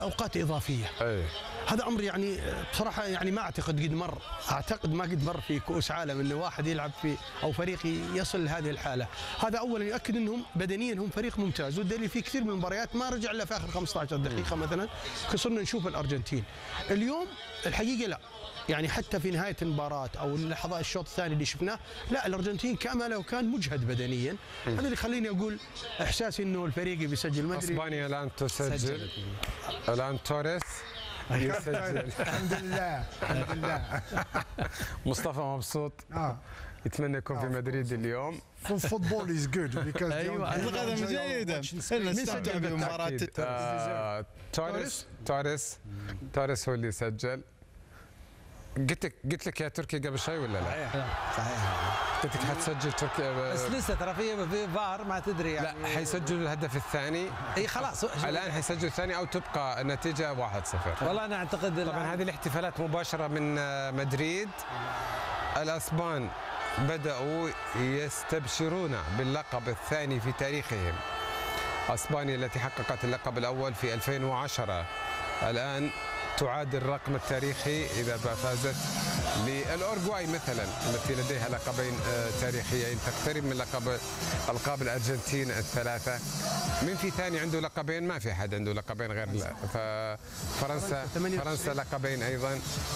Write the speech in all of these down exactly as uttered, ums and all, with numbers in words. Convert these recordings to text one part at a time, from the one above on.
اوقات اضافيه. أي. هذا امر يعني بصراحه يعني ما اعتقد قد مر، اعتقد ما قد مر في كؤوس عالم انه واحد يلعب في او فريق يصل لهذه الحاله. هذا اولا يؤكد انهم بدنيا هم فريق ممتاز، والدليل في كثير من المباريات ما رجع الا في اخر خمسة عشر دقيقه مثلا خسرنا نشوف الارجنتين. اليوم الحقيقه لا، يعني حتى في نهايه المباراه او اللحظات الشوط الثاني اللي شفناه، لا الارجنتين كما لو كان مجهد بدنيا. هذا اللي يخليني اقول احساسي انه الفريق بيسجل. ما ادري. اسبانيا الان تسجل، الان توريس يسجل. الحمد لله الحمد لله. مصطفى مبسوط. اه يتمنى يكون في مدريد اليوم. فوتبول از جود بيكوز أيوة. القدم جيدة. نستمتع بمباراة آه، توريس توريس توريس هو اللي سجل. قلت لك قلت لك يا تركي قبل شوي ولا لا؟ صحيح صحيح. قلت لك حتسجل تركي بس لسه ترى في في فار ما تدري يعني. لا حيسجل الهدف الثاني. اي خلاص الان حيسجل الثاني او تبقى النتيجه واحد صفر. والله انا اعتقد طبعا هذه الاحتفالات مباشره من مدريد. الاسبان بداوا يستبشرون باللقب الثاني في تاريخهم. اسبانيا التي حققت اللقب الاول في ألفين وعشرة الان تعادل الرقم التاريخي إذا فازت للأورغواي مثلا التي لديها لقبين تاريخيين، تقترب من لقب ألقاب الأرجنتين الثلاثة. من في ثاني عنده لقبين؟ ما في أحد عنده لقبين غير فرنسا. فرنسا لقبين أيضا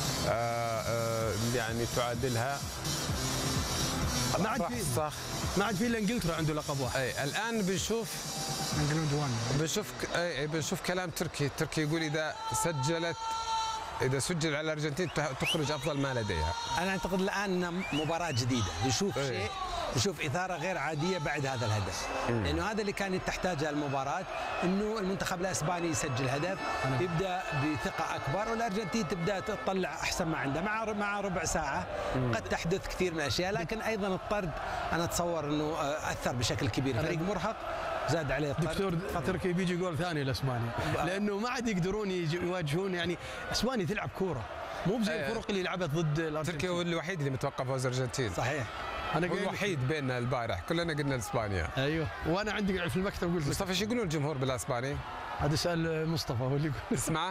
يعني تعادلها. ما عاد في صح ما عاد في الا انجلترا عنده لقب واحد. أي الآن بنشوف بنشوف اي بنشوف كلام تركي، تركي يقول اذا سجلت اذا سجل على الارجنتين تخرج افضل ما لديها. انا اعتقد الان مباراه جديده، نشوف أي. شيء نشوف اثاره غير عاديه بعد هذا الهدف، لانه هذا اللي كانت تحتاجها المباراه، انه المنتخب الاسباني يسجل هدف يبدا بثقه اكبر، والارجنتين تبدا تطلع احسن ما عندها. مع مع ربع ساعه قد تحدث كثير من الاشياء، لكن ايضا الطرد انا اتصور انه اثر بشكل كبير. فريق مرهق زاد عليه الطرد. دكتور تركي بيجي جول ثاني لاسبانيا، لانه ما عاد يقدرون يواجهون. يعني اسبانيا تلعب كوره مو زي الفرق اللي لعبت ضد الارجنتين. تركيا هو الوحيد اللي متوقع فوز الارجنتين. صحيح. انا هو الوحيد بيننا البارح كلنا قلنا اسبانيا. ايوه وانا عندي في المكتب قلت مصطفى شو يقولون الجمهور بالاسباني؟ هذا سؤال مصطفى هو اللي يقول. اسمعه.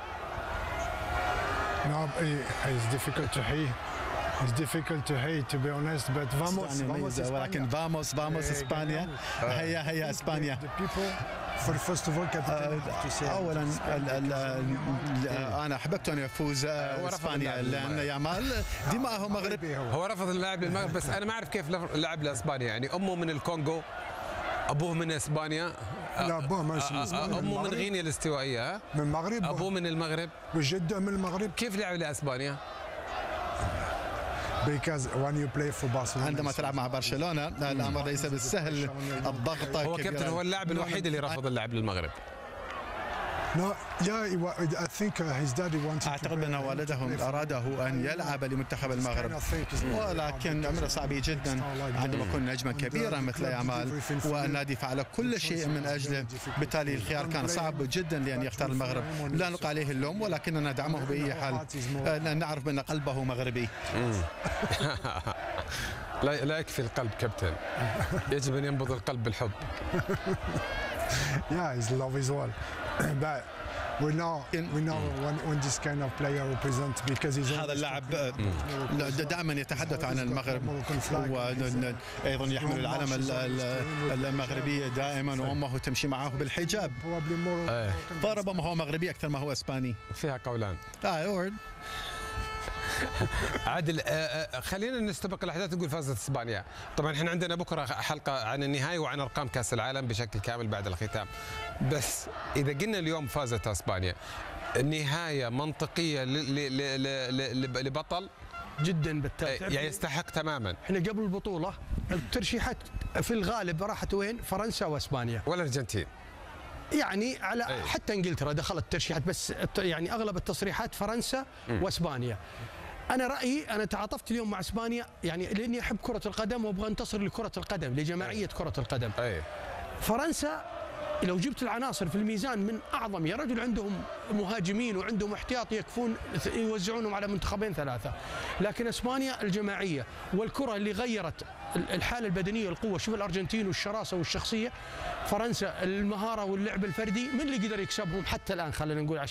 No, it's difficult to hear. It's difficult to hate to be honest, but vamos, vamos ولكن فاموس فاموس اسبانيا. هيا هيا اسبانيا. The people for first of all اولا ال ال انا احببت ان يفوز اسبانيا لان يامال دماغه مغربي. هو رفض اللاعب للمغرب، بس انا ما اعرف كيف لعب لاسبانيا. يعني امه من الكونغو، ابوه من اسبانيا. لا ابوه ماشي من اسبانيا. امه من غينيا الاستوائيه. من المغرب. ابوه من المغرب. وجده من المغرب. كيف لعب لاسبانيا؟ Because when you play for Barcelona عندما تلعب مع برشلونة الأمر ليس بالسهل. الضغط هو كابتن هو اللاعب الوحيد اللي رفض اللعب للمغرب. No, yeah, I think his daddy wanted. أعتقد أن والده أراده أن يلعب لمنتخب المغرب، ولكن أمر صعب جدا عندما يكون نجما كبيرا مثل يامال والنادي فعل كل شيء من أجله. بالتالي الخيار كان صعب جدا لأن يختار المغرب. لا نلقى عليه اللوم ولكننا ندعمه بأي حال. نعرف بأن قلبه مغربي. لا لا يكفي القلب كابتن، يجب أن ينبض القلب بالحب. Yeah, his love is all. But we know we know when, when this kind of player represents because he's هذا اللاعب دائما يتحدث عن المغرب وايضا يحمل العلم المغربي دائما، وامه تمشي معه بالحجاب، فربما هو مغربي اكثر ما هو اسباني. فيها قولان. اه عادل خلينا نستبق الاحداث نقول فازت اسبانيا. طبعا احنا عندنا بكره حلقه عن النهائي وعن ارقام كاس العالم بشكل كامل بعد الختام، بس اذا قلنا اليوم فازت اسبانيا النهايه منطقيه لبطل جدا بالتالي يعني يستحق تماما. احنا قبل البطوله الترشيحات في الغالب راحت وين؟ فرنسا واسبانيا والارجنتين. يعني على أي. حتى انجلترا دخلت ترشيحات، بس يعني اغلب التصريحات فرنسا م. واسبانيا. انا رايي انا تعاطفت اليوم مع اسبانيا يعني لاني احب كره القدم وابغى انتصر لكره القدم لجماعيه كره القدم. أي. فرنسا لو جبت العناصر في الميزان من اعظم، يا رجل عندهم مهاجمين وعندهم احتياط يكفون يوزعونهم على منتخبين ثلاثه، لكن اسبانيا الجماعيه والكره اللي غيرت الحاله البدنيه والقوه. شوف الارجنتين والشراسه والشخصيه، فرنسا المهاره واللعب الفردي. من اللي قدر يكسبهم حتى الان؟ خلينا نقول